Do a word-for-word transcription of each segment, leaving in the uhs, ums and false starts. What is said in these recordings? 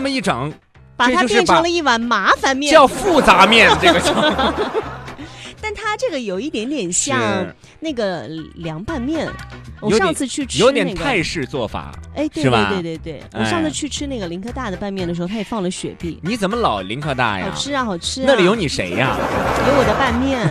么一整， 把它变成了一碗麻烦面， 叫复杂面，这个叫。 但它这个有一点点像那个凉拌面，我上次去吃、 那个、有点泰式做法， 哎，对是吧？ 对对对对，我上次去吃那个林科大的拌面的时候，它也放了雪碧。 你怎么老林科大呀？ 好吃啊，好吃啊！ 那里有你谁呀？ 有我的拌面。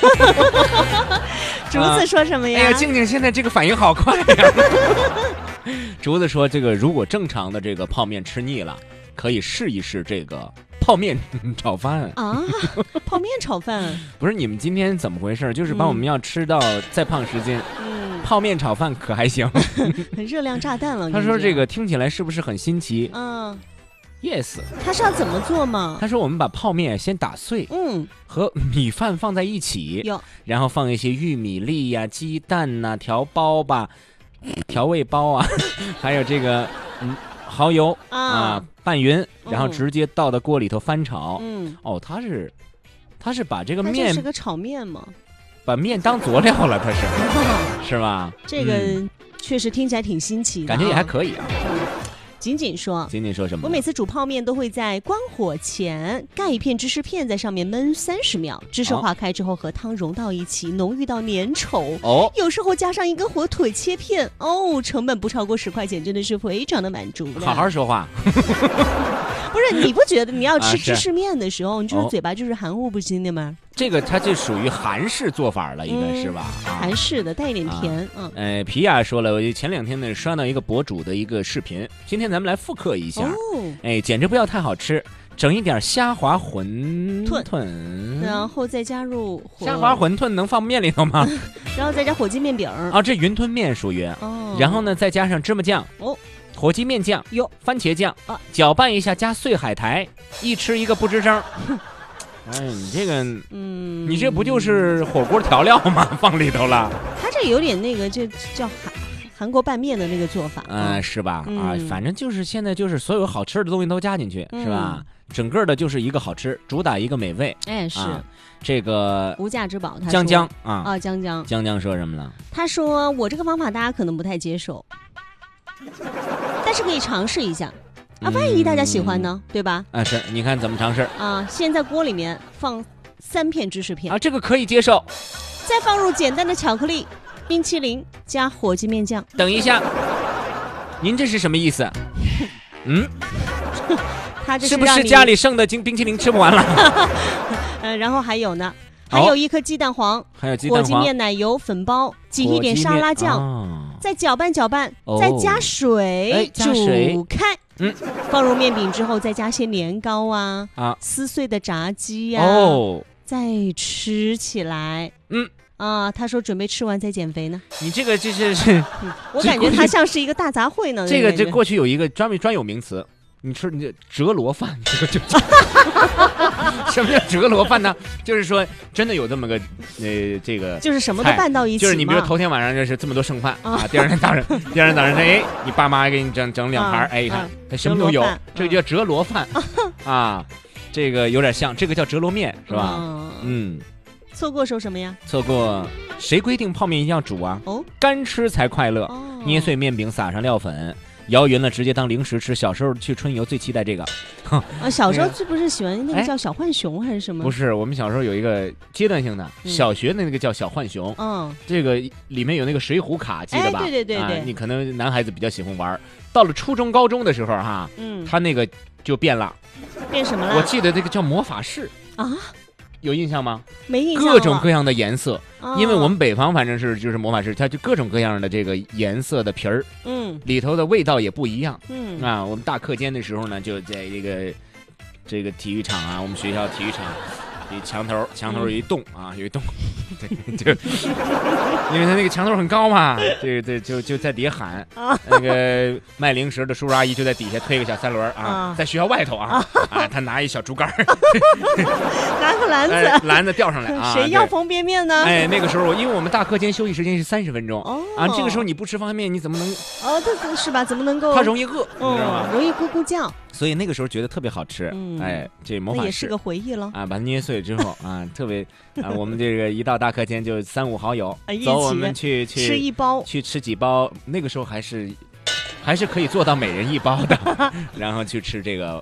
竹子说什么呀？ 哎呀，静静现在这个反应好快呀！竹子说，这个如果正常的这个泡面吃腻了，可以试一试这个泡面炒饭啊！泡面炒饭不是你们今天怎么回事？就是把我们要吃到再胖十斤。嗯，泡面炒饭可还行？ 很热量炸弹了。 他说这个听起来是不是很新奇？ 嗯 ，yes。 他是要怎么做吗？ 他说我们把泡面先打碎，嗯，和米饭放在一起，然后放一些玉米粒呀、啊、鸡蛋呐、啊、调包吧、调味包啊，还有这个嗯。蚝油 啊, 啊拌匀，然后直接倒到锅里头翻炒。嗯，哦，他是，他是把这个面， 这是个炒面吗？ 把面当佐料了，他是，是吧？ 这个、嗯、确实听起来挺新奇的、啊， 感觉也还可以啊。 仅仅说， 仅仅说什么？ 我每次煮泡面都会在关火前盖一片芝士片在上面焖三十秒，芝士化开之后和汤融到一起，浓郁到粘稠。哦，有时候加上一根火腿切片，哦，成本不超过十块钱，真的是非常的满足的。 好好说话。 不是，你不觉得你要吃芝士面的时候，啊、你就是嘴巴就是含糊不清的吗？ 这个它就属于韩式做法了，应该是吧？ 嗯啊、韩式的带一点甜。啊、 嗯，呃，皮亚说了，我前两天呢刷到一个博主的一个视频，今天咱们来复刻一下。哦，哎，简直不要太好吃，整一点虾滑馄饨， 然后再加入虾滑馄饨能放面里头吗？ 然后再加火鸡面饼。 啊，这云吞面属于。哦，然后呢再加上芝麻酱。哦。火鸡面酱哟，番茄酱啊，搅拌一下，加碎海苔，一吃一个不吱声。哎，你这个，嗯，你这不就是火锅调料吗？放里头了。 它这有点那个，就叫韩韩国拌面的那个做法。 嗯、呃，是吧？嗯、啊，反正就是现在就是所有好吃的东西都加进去，嗯、是吧？整个的就是一个好吃，主打一个美味。 哎，是、啊、 这个无价之宝。他江江啊啊，江江， 江江说什么了？ 他说我这个方法大家可能不太接受。但是可以尝试一下啊，万一大家喜欢呢，嗯、对吧？ 啊，是，你看怎么尝试啊？先在锅里面放三片芝士片啊，这个可以接受。 再放入简单的巧克力、冰淇淋加火鸡面酱。 等一下，您这是什么意思？嗯， 他这是, 是不是家里剩的冰淇淋吃不完了？ 呃，然后还有呢，还有一颗鸡蛋黄， 还有鸡蛋黄、 火鸡面奶油粉包，挤一点沙拉酱。哦，再搅拌搅拌，哦、再加水， 哎、加水煮开，嗯，放入面饼之后，再加些年糕啊，啊，撕碎的炸鸡呀、啊，哦，再吃起来，嗯，啊，他说准备吃完再减肥呢。 你这个就是是、 嗯，我感觉它像是一个大杂烩呢。 这个这过去有一个专门专有名词。你吃你这折罗饭，这个就什么叫折罗饭呢？就是说真的有这么个呃这个， 就是什么都拌到一起， 就是你比如头天晚上就是这么多剩饭啊，第二天早上第二天早上哎，你爸妈给你整整两盘，哎，你看它什么都有，这个叫折罗饭啊，这个有点像，这个叫折罗面是吧？嗯， 错过说什么呀？ 错过谁规定泡面一定要煮啊？哦，干吃才快乐，捏碎面饼撒上料粉。摇匀了直接当零食吃，小时候去春游最期待这个。 啊，小时候是不是喜欢那个叫小浣熊还是什么？ 不是，我们小时候有一个阶段性的，嗯、小学的那个叫小浣熊。嗯，这个里面有那个水浒卡，记得吧？ 哎、对对对对、 啊，你可能男孩子比较喜欢玩。到了初中、高中的时候哈，嗯，他那个就变了。 变什么了？ 我记得这个叫魔法士啊。有印象吗？ 没印象。 各种各样的颜色，哦、因为我们北方反正是就是魔法师，它就各种各样的这个颜色的皮儿，嗯，里头的味道也不一样，嗯啊，我们大课间的时候呢，就在这个这个体育场啊，我们学校体育场。墙头墙头有一洞、嗯、啊，有一洞，对，就因为他那个墙头很高嘛，对对，就就在底下喊，啊、那个卖零食的叔叔阿姨就在底下推个小三轮啊，啊在学校外头啊，啊，他拿一小竹竿， 拿个篮子， 哎、篮子吊上来啊， 谁要方便面呢？ 哎，那个时候我因为我们大课间休息时间是三十分钟，哦、啊，这个时候你不吃方便面，你怎么能？ 哦，这是吧？怎么能够？ 他容易饿， 嗯、 你知道吗？ 容易咕咕叫。 所以那个时候觉得特别好吃，嗯、哎，这魔法师也是个回忆了啊，把它捏碎之后啊，特别啊，我们这个一到大课间就三五好友，走，我们去去吃一包， 去吃几包，那个时候还是还是可以做到每人一包的，然后去吃这个